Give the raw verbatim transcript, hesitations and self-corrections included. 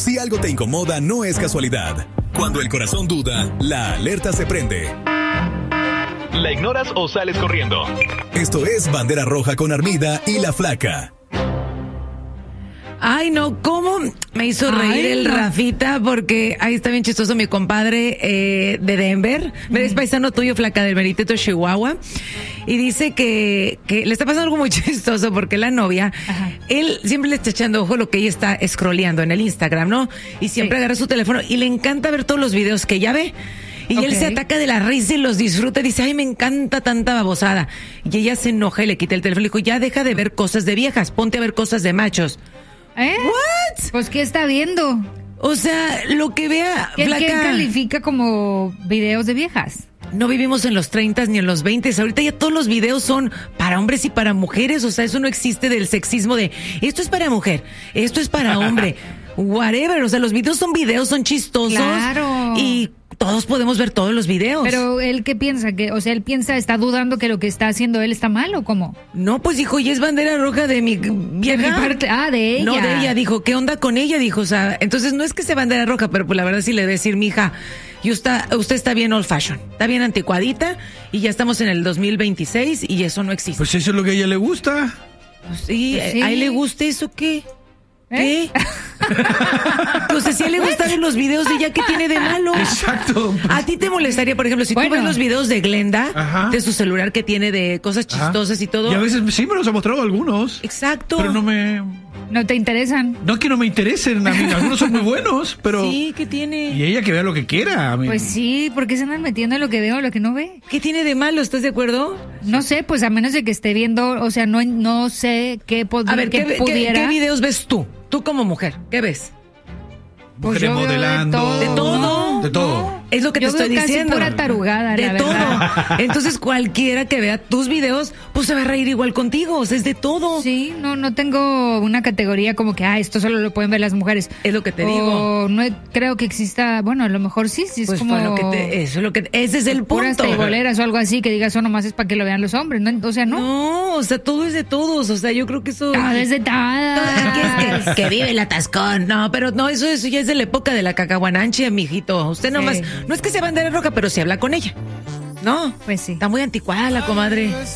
Si algo te incomoda, no es casualidad. Cuando el corazón duda, la alerta se prende. ¿La ignoras o sales corriendo? Esto es Bandera Roja con Armida y La Flaca. Ay, no, ¿cómo me hizo reír Ay, el no. Rafita? Porque ahí está bien chistoso mi compadre eh, de Denver. Mm. Es paisano tuyo, Flaca, del Meritito, Chihuahua. Y dice que, que le está pasando algo muy chistoso porque la novia, Ajá. él siempre le está echando ojo lo que ella está scrolleando en el Instagram, ¿no? Y siempre sí. agarra su teléfono y le encanta ver todos los videos que ella ve. Y okay. él se ataca de la risa y los disfruta y dice, ay, me encanta tanta babosada. Y ella se enoja y le quita el teléfono y le dijo, ya deja de ver cosas de viejas, ponte a ver cosas de machos. ¿Eh? ¿What? Pues, ¿qué está viendo? O sea, lo que vea, ¿Qué, Flaca, ¿qué califica como videos de viejas? No vivimos en los treinta ni en los veinte. Ahorita ya todos los videos son para hombres y para mujeres. O sea, eso no existe del sexismo de esto es para mujer, esto es para hombre. Whatever. O sea, los videos son videos, son chistosos. Claro. Y todos podemos ver todos los videos. Pero él, ¿qué piensa? que O sea, él piensa, está dudando que lo que está haciendo él está mal o cómo. No, pues dijo, y es bandera roja de mi vieja. De mi parte. Ah, de ella. No, de ella. Dijo, ¿qué onda con ella? Dijo, o sea, entonces no es que sea bandera roja, pero pues la verdad sí le debe decir, mija, y usted, usted está bien old fashion, está bien anticuadita y ya estamos en el dos mil veintiséis y eso no existe. Pues eso es lo que a ella le gusta. Pues sí, pues sí. ¿a él le gusta eso qué? ¿Qué? ¿Eh? Entonces, si a él le gustaron los videos de ella, ¿qué tiene de malo? Exacto. A ti te molestaría, por ejemplo, si bueno. tú ves los videos de Glenda, Ajá. de su celular que tiene de cosas chistosas Ajá. y todo. Y a veces sí me los ha mostrado algunos. Exacto. Pero no me... ¿No te interesan? No es que no me interesen, a mí, algunos son muy buenos, pero... Sí, ¿qué tiene? Y ella que vea lo que quiera. A mí. Pues sí, ¿por qué se andan metiendo en lo que veo o lo que no ve? ¿Qué tiene de malo? ¿Estás de acuerdo? No sé, pues a menos de que esté viendo, o sea, no, no sé qué, pod- A ver, qué ¿qué, pudiera. ¿qué, ¿qué videos ves tú? Tú como mujer, ¿qué ves? Pues Mujeres yo veo modelando. De todo. De todo. Es lo que Yo te veo estoy casi diciendo. pura tarugada, de la todo. verdad. Entonces cualquiera que vea tus videos, pues se va a reír igual contigo. O sea, es de todo. Sí, no, no tengo una categoría como que, ah, esto solo lo pueden ver las mujeres. Es lo que te o digo. No he- creo que exista, bueno, a lo mejor sí, sí es Pues como fue lo que te, eso es lo que, ese es el puras punto. teiboleras o algo así que digas, eso nomás es para que lo vean los hombres, ¿no? O sea, no. No, o sea, todo es de todos. O sea, yo creo que eso. Ah, desde No, todas. es que, que vive el atascón. No, pero no, eso, eso ya es de la época de la cacahuananche, mijito. Usted nomás, Sí. no es que sea bandera roja, pero se habla con ella. No, Pues sí. está muy anticuada la comadre.